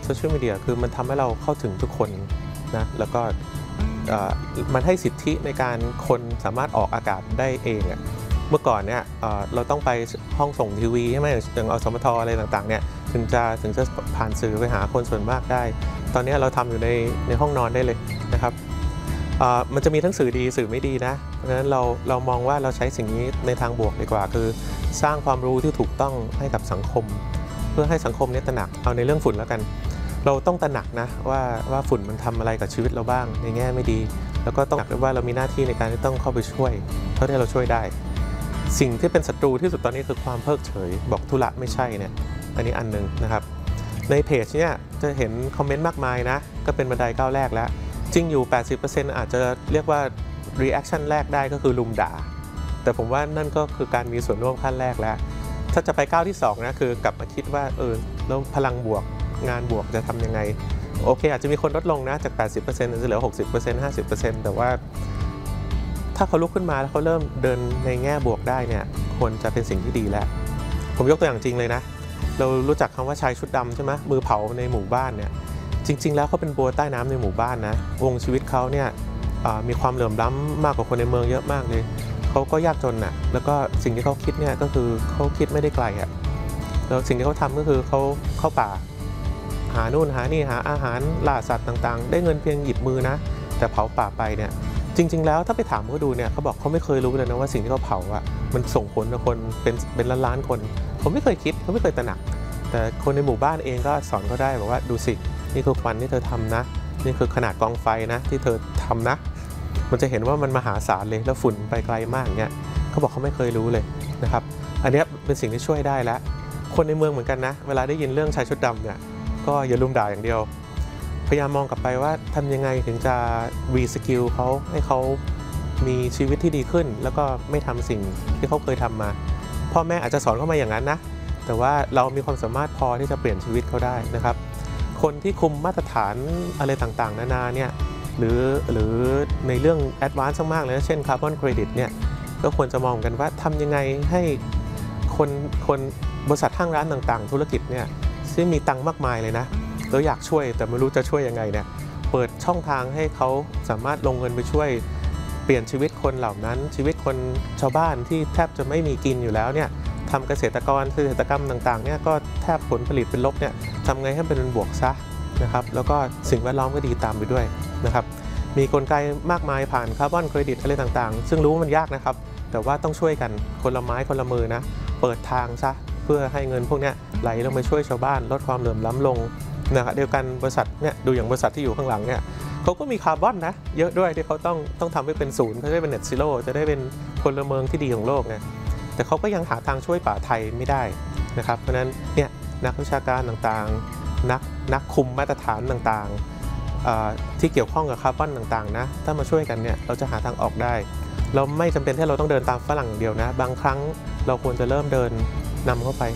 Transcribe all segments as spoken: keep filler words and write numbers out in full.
โซเชียลมีเดียคือมันทำให้เราเข้าถึงทุกคนนะแล้วก็มันให้สิทธิในการคนสามารถออกอากาศได้เองอะเมื่อก่อนเนี่ยเราต้องไปห้องส่งทีวีใช่ไหมอย่างอสมทอะไรต่างๆเนี่ยถึงจะถึงจะผ่านสื่อไปหาคนส่วนมากได้ตอนนี้เราทำอยู่ในในห้องนอนได้เลยนะครับมันจะมีทั้งสื่อดีสื่อไม่ดีนะเพราะฉะนั้นเราเรามองว่าเราใช้สิ่งนี้ในทางบวกดีกว่าคือสร้างความรู้ที่ถูกต้องให้กับสังคมเพื่อให้สังคมนี้ตระหนักเอาในเรื่องฝุ่นแล้วกันเราต้องตระหนักนะว่าว่าฝุ่นมันทำอะไรกับชีวิตเราบ้างในแง่ไม่ดีแล้วก็ต้องตระหนักว่าเรามีหน้าที่ในการที่ต้องเข้าไปช่วยเท่าที่เราช่วยได้สิ่งที่เป็นศัตรูที่สุดตอนนี้คือความเพิกเฉยบอกธุระไม่ใช่เนี่ยอันนี้อันนึงนะครับในเพจเนี่ยจะเห็นคอมเมนต์มากมายนะก็เป็นบันไดก้าวแรกแล้วจริงอยู่ แปดสิบเปอร์เซ็นต์ อาจจะเรียกว่า reaction แรกได้ก็คือลุมด่าแต่ผมว่านั่นก็คือการมีส่วนร่วมขั้นแรกแล้วถ้าจะไปก้าวที่สองนะคือกลับมาคิดว่าเออแล้วพลังบวกงานบวกจะทำยังไงโอเคอาจจะมีคนลดลงนะจาก แปดสิบเปอร์เซ็นต์ จะเหลือ หกสิบเปอร์เซ็นต์ ห้าสิบเปอร์เซ็นต์ แต่ว่าถ้าเขาลุกขึ้นมาแล้วเขาเริ่มเดินในแง่บวกได้เนี่ยควรจะเป็นสิ่งที่ดีแล้วผมยกตัวอย่างจริงเลยนะเรารู้จักคำว่าชายชุดดำใช่ไหมมือเผาในหมู่บ้านเนี่ยจริงๆแล้วเขาเป็นบัวใต้น้ำในหมู่บ้านนะวงชีวิตเขาเนี่ยมีความเหลื่อมล้ำมากกว่าคนในเมืองเยอะมากเลยเขาก็ยากจนน่ะแล้วก็สิ่งที่เขาคิดเนี่ยก็คือเขาคิดไม่ได้ไกลอ่ะแล้วสิ่งที่เขาทำก็คือเขาเข้าป่าหานู่นหานี่หาอาหารล่าสัตว์ต่างๆได้เงินเพียงหยิบมือนะแต่เผาป่าไปเนี่ยจริงๆแล้วถ้าไปถามเขาดูเนี่ยเขาบอกเขาไม่เคยรู้เลยนะว่าสิ่งที่เขาเผาอ่ะมันส่งผลต่อคนเป็นเป็นล้านๆคนผมไม่เคยคิดเขาไม่เคยตระหนักแต่คนในหมู่บ้านเองก็สอนเขาได้บอกว่าดูสินี่คือควันที่เธอทำนะนี่คือขนาดกองไฟนะที่เธอทำนะมันจะเห็นว่ามันมหาศาลเลยแล้วฝุ่นไปไกลมากเนี่ยเขาบอกเขาไม่เคยรู้เลยนะครับอันนี้เป็นสิ่งที่ช่วยได้แล้วคนในเมืองเหมือนกันนะเวลาได้ยินเรื่องชายชุดดำเนี่ยก็อย่าลุมด่าอย่างเดียวพยายามมองกลับไปว่าทำยังไงถึงจะรีสกิลเขาให้เขามีชีวิตที่ดีขึ้นแล้วก็ไม่ทำสิ่งที่เขาเคยทำมาพ่อแม่อาจจะสอนเขามาอย่างนั้นนะแต่ว่าเรามีความสามารถพอที่จะเปลี่ยนชีวิตเขาได้นะครับคนที่คุมมาตรฐานอะไรต่างๆนานาเนี่ยหรือหรือในเรื่องแอดวานซ์มากเลยนะเช่นคาร์บอนเครดิตเนี่ยก็ควรจะมองกันว่าทำยังไงให้คนคนบริษัทห้างร้านต่างๆธุรกิจเนี่ยซึ่งมีตังค์มากมายเลยนะแล้วอยากช่วยแต่ไม่รู้จะช่วยยังไงเนี่ยเปิดช่องทางให้เขาสามารถลงเงินไปช่วยเปลี่ยนชีวิตคนเหล่านั้นชีวิตคนชาวบ้านที่แทบจะไม่มีกินอยู่แล้วเนี่ยทำเกษตรกรเกษตรกรรมต่างๆเนี่ยก็แทบผลผลิตเป็นลบเนี่ยทำไงให้เป็นบวกซะนะครับแล้วก็สิ่งแวดล้อมก็ดีตามไปด้วยนะครับมีกลไกมากมายผ่านคาร์บอนเครดิตอะไรต่างๆซึ่งรู้ว่ามันยากนะครับแต่ว่าต้องช่วยกันคนละไม้คนละมือนะเปิดทางซะเพื่อให้เงินพวกนี้ไหลลงไปช่วยชาวบ้านลดความเหลื่อมล้ำลงนะครับเดียวกันบริษัทเนี่ยดูอย่างบริษัทที่อยู่ข้างหลังเนี่ยเขาก็มีคาร์บอนนะเยอะด้วยที่เขาต้องต้องทำให้เป็นศูนย์เขาจะได้เป็นเน็ตซีโร่จะได้เป็นพลเมืองที่ดีของโลกไงแต่เขาก็ยังหาทางช่วยป่าไทยไม่ได้นะครับเพราะฉะนั้นเนี่ยนักวิชาการต่างๆนักนักคุมมาตรฐานต่างๆที่เกี่ยวข้องกับคาร์บอนต่างๆนะถ้ามาช่วยกันเนี่ยเราจะหาทางออกได้เราไม่จำเป็นที่เราต้องเดินตามฝรั่งอย่างเดียวนะบางครั้งเราควรจะเริ่มเดินนำเข้าไป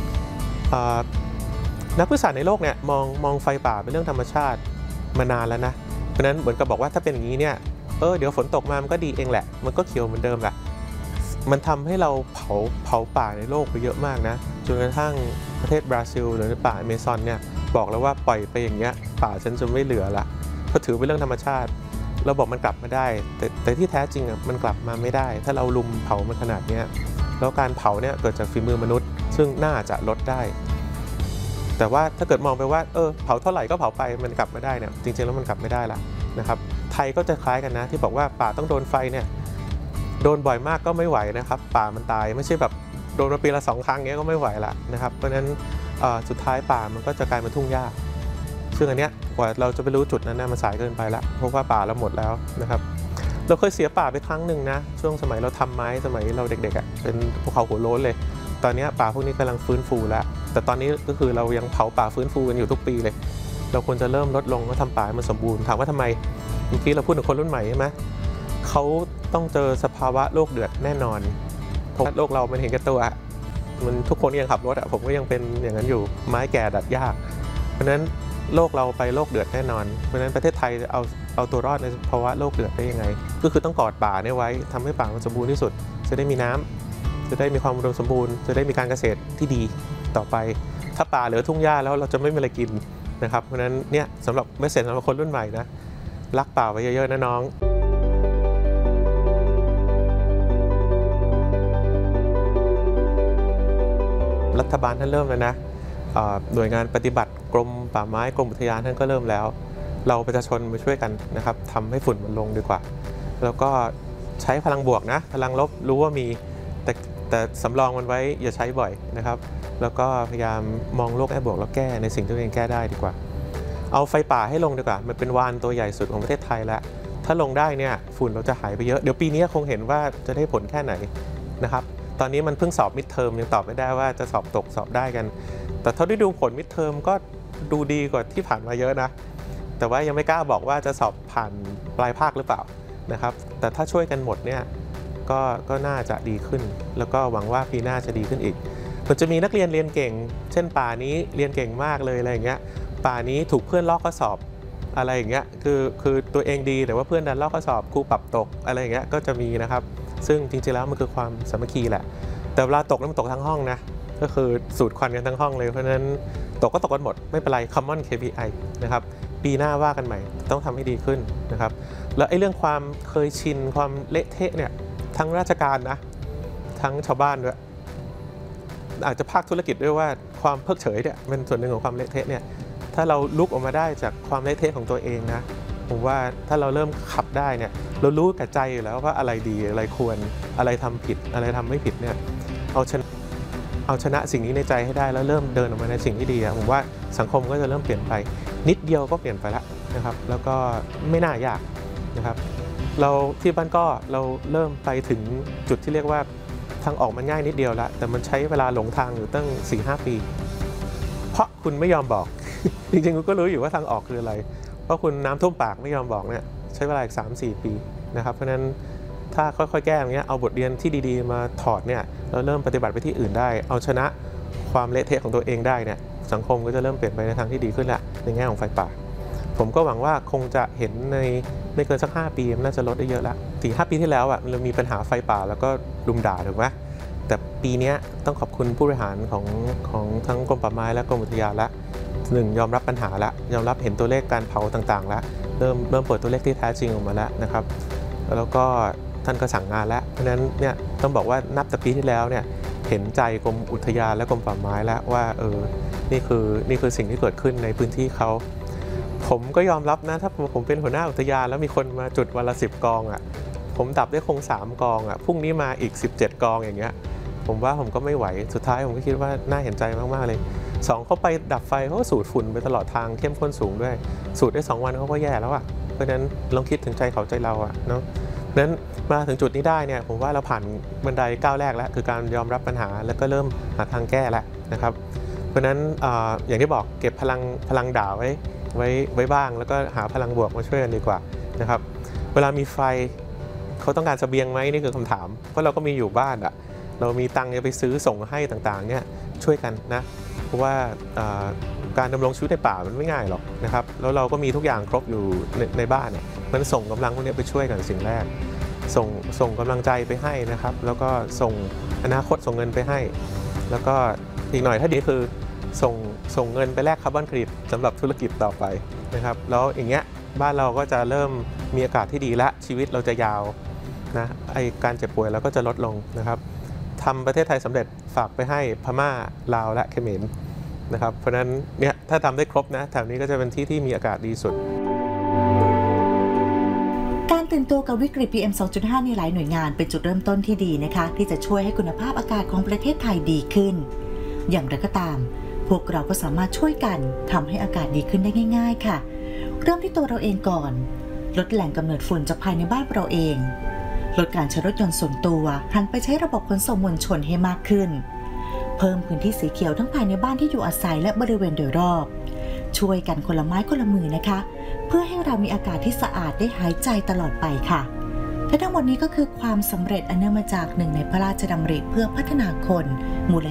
นักวิชาการในโลกเนี่ยมองมองไฟป่าเป็นเรื่องธรรมชาติมานานแล้วนะเพราะฉะนั้นเหมือนกับบอกว่าถ้าเป็นอย่างนี้เนี่ยเออเดี๋ยวฝนตกมามันก็ดีเองแหละมันก็เขียวเหมือนเดิมแหละมันทำให้เราเผาเผาป่าในโลกไปเยอะมากนะจนกระทั่งประเทศบราซิลหรือป่าอเมซอนเนี่ยบอกแล้วว่าปล่อยไปอย่างเงี้ยป่าฉันจะไม่เหลือละเพราะถือเป็นเรื่องธรรมชาติเราบอกมันกลับมาได้แต่แต่ที่แท้จริงอ่ะมันกลับมาไม่ได้ถ้าเราลุมเผามันขนาดนี้แล้วการเผาเนี่ยเกิดจากฝีมือมนุษย์ซึ่งน่าจะลดได้แต่ว่าถ้าเกิดมองไปว่าเออเผาเท่าไหร่ก็เผาไปมันกลับมาได้เนี่ยจริงๆแล้วมันกลับไม่ได้ละนะครับไทยก็จะคล้ายกันนะที่บอกว่าป่าต้องโดนไฟเนี่ยโดนบ่อยมากก็ไม่ไหวนะครับป่ามันตายไม่ใช่แบบโดนมาปีละสองครั้งเงี้ยก็ไม่ไหวละนะครับเพราะฉะนั้นสุดท้ายป่ามันก็จะกลายเป็นทุ่งหญ้าซึ่งอันเนี้ยกว่าเราจะไปรู้จุดนั้นนะมันสายเกินไปละเพราะว่าป่าเราหมดแล้วนะครับเราเคยเสียป่าไปครั้งหนึ่งนะช่วงสมัยเราทำไม้สมัยเราเด็กๆอ่ะเป็นภูเขาหัวโล้นเลยตอนนี้ป่าพวกนี้กำลังฟื้นฟูแล้วแต่ตอนนี้ก็คือเรายังเผาป่าฟื้นฟูกันอยู่ทุกปีเลยเราควรจะเริ่มลดลงแล้วทำป่าให้มันสมบูรณ์ถามว่าทำไมเมื่อกี้เราพูดถึงคนรุ่นใหม่ใช่ไหมเขาต้องเจอสภาวะโลกเดือดแน่นอนเพราะโลกเรามันเห็นแก่ตัวมันทุกคนยังขับรถอ่ะผมก็ยังเป็นอย่างนั้นอยู่ไม้แก่ดัดยากเพราะฉะนั้นโลกเราไปโลกเดือดแน่นอนเพราะฉะนั้นประเทศไทยเอาเอาตัวรอดในภาวะโลกเดือดได้ยังไงก็คือต้องกอดป่าเนี่ยไว้ทำให้ป่ามันสมบูรณ์ที่สุดจะได้มีน้ำจะได้มีความอุดมสมบูรณ์จะได้มีการเกษตรที่ดีต่อไปถ้าป่าเหลือทุ่งหญ้าแล้วเราจะไม่มีอะไรกินนะครับเพราะฉะนั้นเนี่ยสำหรับเมสเสจสำหรับคนรุ่นใหม่นะรักป่าไว้เยอะๆนะน้องรัฐบาลท่านเริ่มแล้วนะหน่วยงานปฏิบัติกรมป่าไม้กรมอุทยานท่านก็เริ่มแล้วเราประชาชนมาช่วยกันนะครับทำให้ฝุ่นมันลงดีกว่าแล้วก็ใช้พลังบวกนะพลังลบรู้ว่ามีแต่แต่สำรองมันไว้อย่าใช้บ่อยนะครับแล้วก็พยายามมองโลกแง่บวกแล้วแก้ในสิ่งที่ตัวเองแก้ได้ดีกว่าเอาไฟป่าให้ลงดีกว่ามันเป็นวานตัวใหญ่สุดของประเทศไทยแล้วถ้าลงได้เนี่ยฝุ่นเราจะหายไปเยอะเดี๋ยวปีนี้คงเห็นว่าจะได้ผลแค่ไหนนะครับตอนนี้มันเพิ่งสอบมิดเทอมยังตอบไม่ได้ว่าจะสอบตกสอบได้กันแต่เท่าที่ดูผลมิดเทอมก็ดูดีกว่าที่ผ่านมาเยอะนะแต่ว่ายังไม่กล้าบอกว่าจะสอบผ่านปลายภาคหรือเปล่านะครับแต่ถ้าช่วยกันหมดเนี่ยก็ก็น่าจะดีขึ้นแล้วก็หวังว่าปีหน้าจะดีขึ้นอีกมันจะมีนักเรียนเรียนเก่งเช่นป่านี้เรียนเก่งมากเลยอะไรอย่างเงี้ยป่านี้ถูกเพื่อนลอกข้อสอบอะไรอย่างเงี้ยคือคือตัวเองดีแต่ว่าเพื่อนดันลอกข้อสอบครูปรับตกอะไรอย่างเงี้ยก็จะมีนะครับซึ่งจริงๆแล้วมันคือความสามัคคีแหละแต่เวลาตกนั้นมันตกทั้งห้องนะก็คือสูดควันกันทั้งห้องเลยเพราะฉะนั้นตกก็ตกกันหมดไม่เป็นไร common เค พี ไอ นะครับปีหน้าว่ากันใหม่ต้องทำให้ดีขึ้นนะครับแล้วไอ้เรื่องความเคยชินความเละเทะเนี่ยทั้งราชการนะทั้งชาวบ้านด้วยอาจจะภาคธุรกิจด้วยว่าความเพิกเฉยเนี่ยเป็นส่วนหนึ่งของความเละเทะเนี่ยถ้าเราลุกออกมาได้จากความเละเทะของตัวเองนะผมว่าถ้าเราเริ่มขับได้เนี่ยเรารู้กับใจอยู่แล้วว่าอะไรดีอะไรควรอะไรทำผิดอะไรทำไม่ผิดเนี่ยเอาชนะเอาชนะสิ่งนี้ในใจให้ได้แล้วเริ่มเดินออกมาในสิ่งที่ดีผมว่าสังคมก็จะเริ่มเปลี่ยนไปนิดเดียวก็เปลี่ยนไปแล้วนะครับแล้วก็ไม่น่ายากนะครับเราที่บ้านก็เราเริ่มไปถึงจุดที่เรียกว่าทางออกมันง่ายนิดเดียวแล้วแต่มันใช้เวลาหลงทางอยู่ตั้ง สี่ห้า ปีเพราะคุณไม่ยอมบอก จริงๆคุณก็รู้อยู่ว่าทางออกคืออะไรเพราะคุณน้ำท่วมปากไม่ยอมบอกเนี่ยใช้เวลาอีก สามสี่ ปีนะครับเพราะฉะนั้นถ้าค่อยๆแก้อย่างเงี้ยเอาบทเรียนที่ดีๆมาถอดเนี่ยเราเริ่มปฏิบัติไปที่อื่นได้เอาชนะความเละเทะของตัวเองได้เนี่ยสังคมก็จะเริ่มเปลี่ยนไปในทางที่ดีขึ้นแหละในแง่ของไฟป่าผมก็หวังว่าคงจะเห็นในไม่เกินสักห้าปีมันน่าจะลดได้เยอะละสี่ห้าปีที่แล้วอ่ะเรามีปัญหาไฟป่าแล้วก็รุมด่าถูกไหมแต่ปีนี้ต้องขอบคุณผู้บริหารของของทั้งกรมป่าไม้และกรมอุทยานละหนึ่งยอมรับปัญหาละยอมรับเห็นตัวเลขการเผาต่างๆแล้วเริ่มเริ่มเปิดตัวเลขที่แท้จริงออกมาแล้วนะครับแล้วก็ท่านก็สั่งงานแล้วเพราะฉะนั้นเนี่ยต้องบอกว่านับแต่ปีที่แล้วเนี่ยเห็นใจกรมอุทยานและกรมป่าไม้แล้วว่าเออนี่คือนี่คือสิ่งที่เกิดขึ้นในพื้นที่เขาผมก็ยอมรับนะถ้าผมเป็นหัวหน้าอุทยานแล้วมีคนมาจุดวันละสิบกองอ่ะผมดับได้คงสามกองอ่ะพรุ่งนี้มาอีกสิบเจ็ดกองอย่างเงี้ยผมว่าผมก็ไม่ไหวสุดท้ายผมก็คิดว่าน่าเห็นใจมากๆเลยสองเขาไปดับไฟเขาสูดฝุ่นไปตลอดทางเข้มข้นสูงด้วยสูดได้สองวันเขาก็แย่แล้วอ่ะเพราะฉะนั้นลองคิดถึงใจเขาใจเราอ่ะเนาะนั้นมาถึงจุดนี้ได้เนี่ยผมว่าเราผ่านบันไดก้าวแรกแล้วคือการยอมรับปัญหาแล้วก็เริ่มหาทางแก้แล้วนะครับเพราะฉะนั้น อ, อย่างที่บอกเก็บพลังพลังด่าไว้ไว้ไว้บ้างแล้วก็หาพลังบวกมาช่วยกันดีกว่านะครับเวลามีไฟเขาต้องการเสบียงไหมนี่คือคำถามเพราะเราก็มีอยู่บ้านอ่ะเรามีตังค์จะไปซื้อส่งให้ต่างๆเนี่ยช่วยกันนะเพราะว่าการดำรงชีวิตในป่ามันไม่ง่ายหรอกนะครับแล้วเราก็มีทุกอย่างครบอยู่ใน, ในบ้านเนี่ยมันส่งกำลังพวกนี้ไปช่วยกันสิ่งแรกส่งส่งกำลังใจไปให้นะครับแล้วก็ส่งอนาคตส่งเงินไปให้แล้วก็อีกหน่อยถ้าดีคือส่งส่งเงินไปแลกคาร์บอนเครดิตสำหรับธุรกิจต่อไปนะครับแล้วอย่างเงี้ยบ้านเราก็จะเริ่มมีอากาศที่ดีและชีวิตเราจะยาวนะไอการเจ็บป่วยเราก็จะลดลงนะครับทำประเทศไทยสำเร็จฝากไปให้พม่าลาวและเขมรนะครับเพราะฉะนั้นเนี่ยถ้าทำได้ครบนะแถวนี้ก็จะเป็นที่ที่มีอากาศดีสุดการตื่นตัวกับวิกฤต พี เอ็ม สองจุดห้า ในหลายหน่วยงานเป็นจุดเริ่มต้นที่ดีนะคะที่จะช่วยให้คุณภาพอากาศของประเทศไทยดีขึ้นอย่างไรก็ตามพวกเราก็สามารถช่วยกันทำให้อากาศดีขึ้นได้ง่ายๆค่ะเริ่มที่ตัวเราเองก่อนลดแหล่งกำเนิดฝุ่นจากภายในบ้านเราเองลดการใช้รถยนต์ส่วนตัวหันไปใช้ระบบขนส่งมวลชนให้มากขึ้นเพิ่มพื้นที่สีเขียวทั้งภายในบ้านที่อยู่อาศัยและบริเวณโดยรอบช่วยกันคนละไม้คนละมือนะคะเพื่อให้เรามีอากาศที่สะอาดได้หายใจตลอดไปค่ะและทั้งหมดนี้ก็คือความสำเร็จอันเนื่องมาจากหนึ่งในพระราชดำริเพื่อพัฒนาคนมูล